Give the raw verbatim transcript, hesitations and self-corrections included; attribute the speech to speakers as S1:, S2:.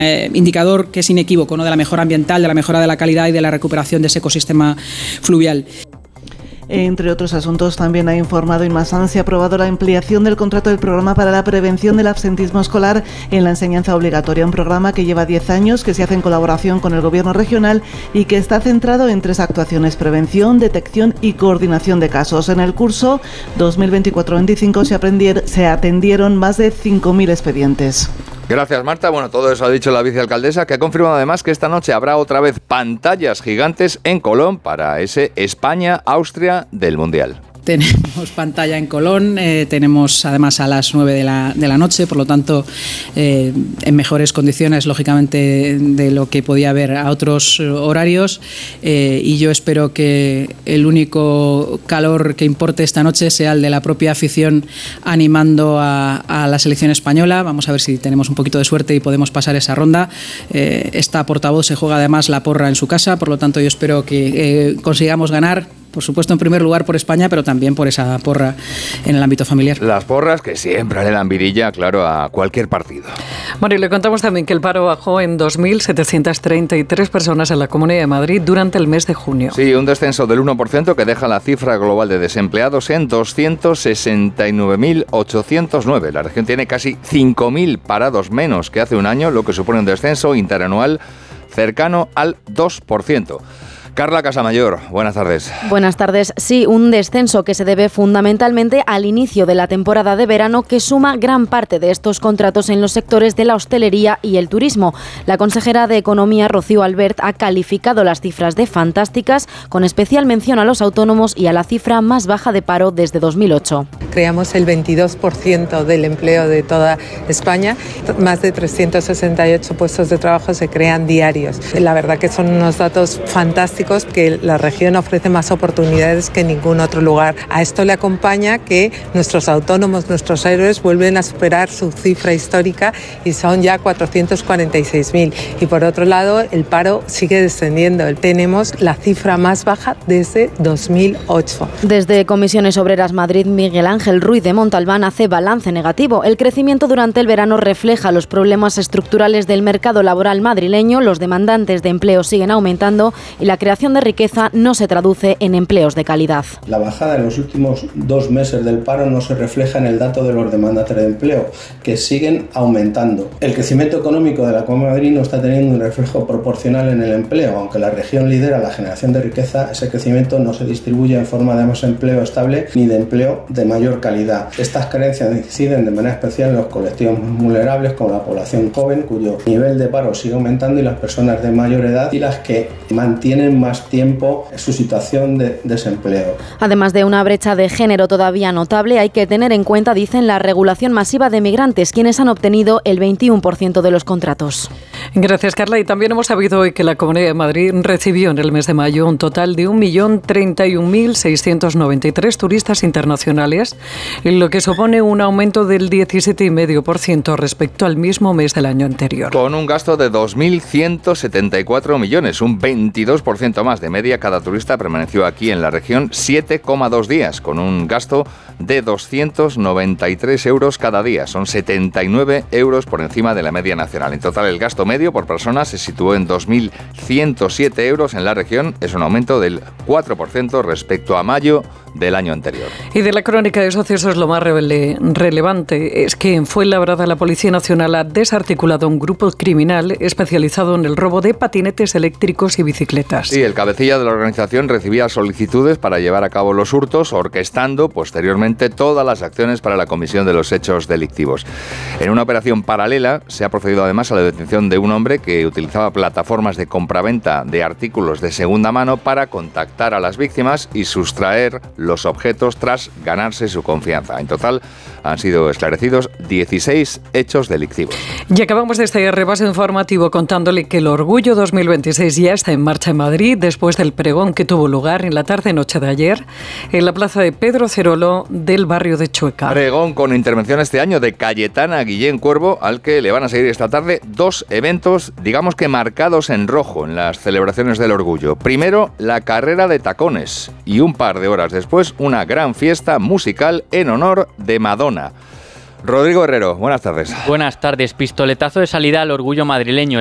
S1: eh, indicador que es inequívoco, ¿no?, de la mejora ambiental, de la mejora de la calidad y de la recuperación de ese ecosistema fluvial.
S2: Entre otros asuntos, también ha informado Inmasan se ha aprobado la ampliación del contrato del programa para la prevención del absentismo escolar en la enseñanza obligatoria, un programa que lleva diez años, que se hace en colaboración con el Gobierno regional y que está centrado en tres actuaciones: prevención, detección y coordinación de casos. En el curso dos mil veinticuatro veinticinco se, se atendieron más de cinco mil expedientes.
S3: Gracias, Marta. Bueno, todo eso ha dicho la vicealcaldesa, que ha confirmado además que esta noche habrá otra vez pantallas gigantes en Colón para ese España-Austria del Mundial.
S1: Tenemos pantalla en Colón, eh, tenemos además a las nueve de la, de la noche, por lo tanto eh, en mejores condiciones, lógicamente, de lo que podía haber a otros horarios, eh, y yo espero que el único calor que importe esta noche sea el de la propia afición animando a, a la selección española. Vamos a ver si tenemos un poquito de suerte y podemos pasar esa ronda. Eh, esta portavoz se juega además la porra en su casa, por lo tanto yo espero que eh, consigamos ganar. Por supuesto, en primer lugar por España, pero también por esa porra en el ámbito familiar.
S3: Las porras que siempre le dan vidilla, claro, a cualquier partido.
S4: Bueno, y le contamos también que el paro bajó en dos mil setecientas treinta y tres personas en la Comunidad de Madrid durante el mes de junio.
S3: Sí, un descenso del uno por ciento que deja la cifra global de desempleados en doscientos sesenta y nueve mil ochocientos nueve. La región tiene casi cinco mil parados menos que hace un año, lo que supone un descenso interanual cercano al dos por ciento. Carla Casamayor, buenas tardes.
S5: Buenas tardes. Sí, un descenso que se debe fundamentalmente al inicio de la temporada de verano, que suma gran parte de estos contratos en los sectores de la hostelería y el turismo. La consejera de Economía, Rocío Albert, ha calificado las cifras de fantásticas, con especial mención a los autónomos y a la cifra más baja de paro desde dos mil ocho.
S6: Creamos el veintidós por ciento del empleo de toda España. Más de trescientos sesenta y ocho puestos de trabajo se crean diarios. La verdad que son unos datos fantásticos, que la región ofrece más oportunidades que en ningún otro lugar. A esto le acompaña que nuestros autónomos, nuestros héroes, vuelven a superar su cifra histórica y son ya cuatrocientos cuarenta y seis mil. Y por otro lado, el paro sigue descendiendo. Tenemos la cifra más baja desde dos mil ocho.
S5: Desde Comisiones Obreras Madrid, Miguel Ángel Ruiz de Montalbán hace balance negativo. El crecimiento durante el verano refleja los problemas estructurales del mercado laboral madrileño, los demandantes de empleo siguen aumentando y la creación de riqueza no se traduce en empleos de calidad.
S7: La bajada en los últimos dos meses del paro no se refleja en el dato de los demandantes de empleo, que siguen aumentando. El crecimiento económico de la Comunidad de Madrid no está teniendo un reflejo proporcional en el empleo. Aunque la región lidera la generación de riqueza, ese crecimiento no se distribuye en forma de más empleo estable ni de empleo de mayor calidad. Estas carencias inciden de manera especial en los colectivos más vulnerables, como la población joven, cuyo nivel de paro sigue aumentando, y las personas de mayor edad, y las que mantienen más tiempo su situación de desempleo.
S5: Además de una brecha de género todavía notable, hay que tener en cuenta, dicen, la regulación masiva de migrantes, quienes han obtenido el veintiuno por ciento de los contratos.
S4: Gracias, Carla. Y también hemos sabido hoy que la Comunidad de Madrid recibió en el mes de mayo un total de un millón treinta y un mil seiscientos noventa y tres turistas internacionales, lo que supone un aumento del diecisiete coma cinco por ciento respecto al mismo mes del año anterior.
S3: Con un gasto de dos mil ciento setenta y cuatro millones, un veintidós por ciento más de media. Cada turista permaneció aquí en la región siete coma dos días, con un gasto de doscientos noventa y tres euros cada día. Son setenta y nueve euros por encima de la media nacional. En total, el gasto medio por persona se situó en dos mil ciento siete euros en la región. Es un aumento del cuatro por ciento respecto a mayo del año anterior.
S4: Y de la crónica de sucesos, lo más rele- relevante es que en Fuenlabrada la Policía Nacional ha desarticulado un grupo criminal especializado en el robo de patinetes eléctricos y bicicletas.
S3: Sí, el cabecilla de la organización recibía solicitudes para llevar a cabo los hurtos, orquestando posteriormente todas las acciones para la comisión de los hechos delictivos. En una operación paralela se ha procedido además a la detención de un hombre que utilizaba plataformas de compraventa de artículos de segunda mano para contactar a las víctimas y sustraer los objetos tras ganarse su confianza. En total han sido esclarecidos dieciséis hechos delictivos.
S4: Y acabamos de este repaso informativo contándole que el Orgullo dos mil veintiséis ya está en marcha en Madrid después del pregón que tuvo lugar en la tarde-noche de ayer en la plaza de Pedro Cerolo del barrio de Chueca.
S3: Pregón con intervención este año de Cayetana Guillén Cuervo, al que le van a seguir esta tarde dos eventos, digamos que marcados en rojo en las celebraciones del Orgullo. Primero, la carrera de tacones y un par de horas después una gran fiesta musical en honor de Madonna. Rodrigo Herrero, buenas tardes.
S8: Buenas tardes. Pistoletazo de salida al orgullo madrileño.